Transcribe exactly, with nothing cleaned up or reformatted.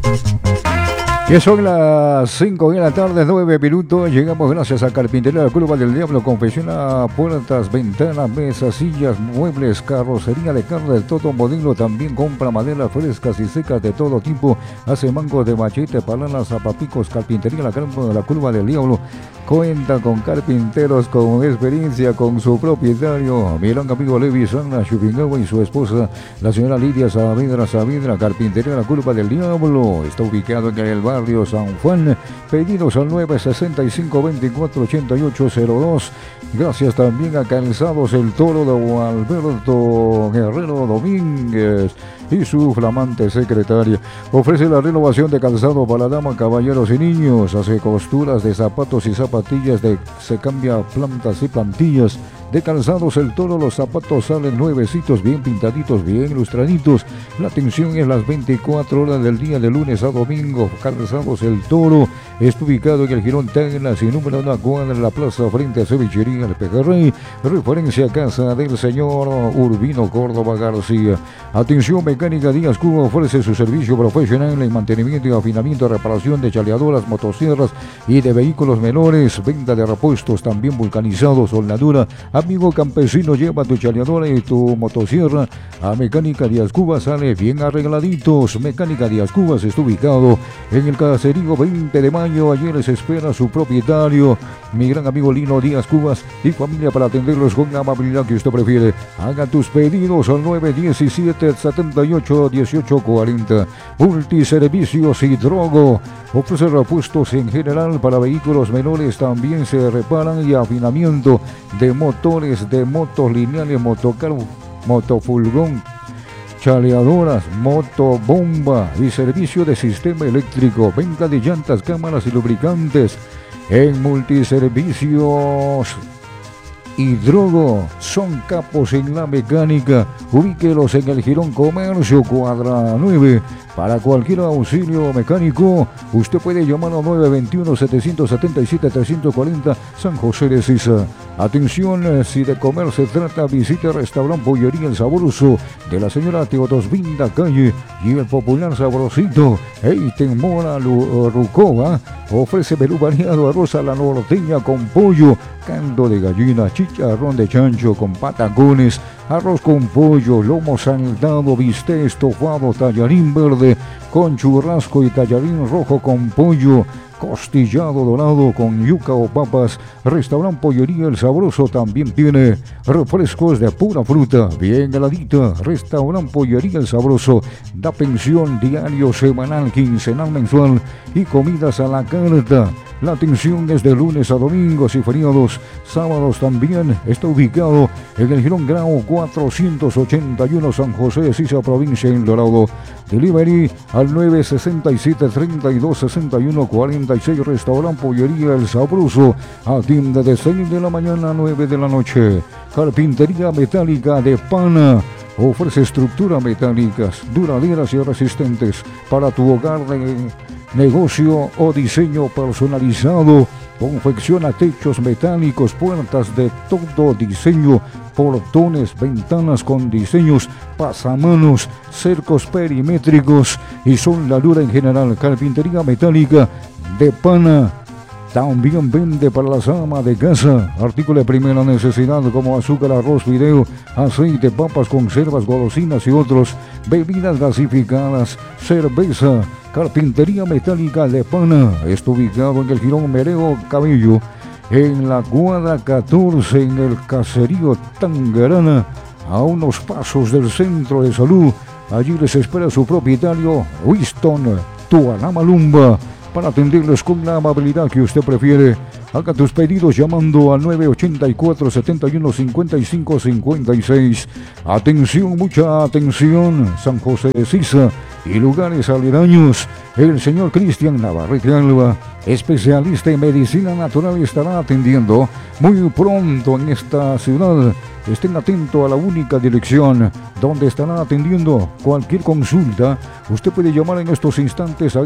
Ya son las cinco de la tarde, nueve minutos. Llegamos gracias a Carpintería La Curva del Diablo. Confecciona puertas, ventanas, mesas, sillas, muebles, carrocería de carne de todo modelo. También compra maderas frescas y secas de todo tipo. Hace mangos de machete, palanas, zapapicos. Carpintería La Curva del Diablo cuenta con carpinteros con experiencia, con su propietario, mi gran amigo Levi Sana Chupingawa, y su esposa, la señora Lidia Saavedra Saavedra. Carpintería La Curva del Diablo está ubicado en el barrio San Juan. Pedidos al nueve sesenta y cinco veinticuatro ochenta y ocho cero dos. Gracias también a Calzados El Toro de Alberto Guerrero Domínguez y su flamante secretaria. Ofrece la renovación de calzado para damas, caballeros y niños. Hace costuras de zapatos y zapatillas, de, se cambia plantas y plantillas. De Calzados El Toro, los zapatos salen nuevecitos, bien pintaditos, bien ilustraditos. La atención es las veinticuatro horas del día, de lunes a domingo. Calzados El Toro está ubicado en el Girón Tacna, sin número una cuadra, en la plaza frente a Cevichería El Pejerrey. Referencia a casa del señor Urbino Córdoba García. Atención Mecánica Díaz Cuba ofrece su servicio profesional en mantenimiento y afinamiento, reparación de chaleadoras, motosierras y de vehículos menores. Venta de repuestos también vulcanizados, soldadura. Amigo campesino, lleva tu chaleadora y tu motosierra a Mecánica Díaz Cuba, sale bien arregladitos. Mecánica Díaz Cuba está ubicado en el caserío veinte de mayo. Ayer les espera su propietario, mi gran amigo Lino Díaz Cubas y familia, para atenderlos con la amabilidad que usted prefiere. Haga tus pedidos al nueve diecisiete setenta y ocho dieciocho cuarenta. Multiservicios Hidrogo ofrece repuestos en general para vehículos menores. También se reparan y afinamiento de motores, de motos lineales, motocar, motofurgón, chaleadoras, motobomba y servicio de sistema eléctrico. Venta de llantas, cámaras y lubricantes en Multiservicios Hidrogo. Son capos en la mecánica. Ubíquelos en el Girón Comercio, cuadra nueve. Para cualquier auxilio mecánico, usted puede llamar al nueve veintiuno setecientos setenta y siete trescientos cuarenta, San José de Sisa. Atención, si de comer se trata, visite el restaurante Pollería El Sabroso de la señora Teodosvinda Calle y el popular Sabrosito. Eiten Mora Rucoa ofrece menú variado: arroz a la norteña con pollo, caldo de gallina, chicharrón de chancho con patacones, arroz con pollo, lomo saltado, bistec estofado, tallarín verde con churrasco y tallarín rojo con pollo, costillado dorado con yuca o papas. Restaurante Pollería El Sabroso también tiene refrescos de pura fruta, bien heladita. Restaurante Pollería El Sabroso da pensión diario, semanal, quincenal, mensual y comidas a la carta. La atención es de lunes a domingos y feriados. Sábados también. Está ubicado en el Girón Grau cuatrocientos ochenta y uno, San José de Sisa, provincia de El Dorado. Delivery al nueve sesenta y siete treinta y dos sesenta y uno cuarenta y seis. Restaurante Pollería El Sabroso atiende de seis de la mañana a nueve de la noche. Carpintería Metálica de Pana ofrece estructuras metálicas duraderas y resistentes para tu hogar, de negocio o diseño personalizado. Confecciona techos metálicos, puertas de todo diseño, portones, ventanas con diseños, pasamanos, cercos perimétricos y soldadura en general. Carpintería Metálica de Pana también vende para las amas de casa artículos de primera necesidad como azúcar, arroz, fideo, aceite, papas, conservas, golosinas y otros, bebidas gasificadas, cerveza. Carpintería Metálica de Pana está ubicado en el Girón Mereo Cabello, en la cuadra catorce, en el caserío Tangarana, a unos pasos del centro de salud. Allí les espera su propietario, Winston Tuanamalumba, para atenderles con la amabilidad que usted prefiere. Haga tus pedidos llamando al nueve ochenta y cuatro setenta y uno cincuenta y cinco cincuenta y seis. Atención, mucha atención, San José de Sisa y lugares aledaños. El señor Cristian Navarrete Alba, especialista en medicina natural, estará atendiendo muy pronto en esta ciudad. Estén atentos a la única dirección donde estará atendiendo cualquier consulta. Usted puede llamar en estos instantes a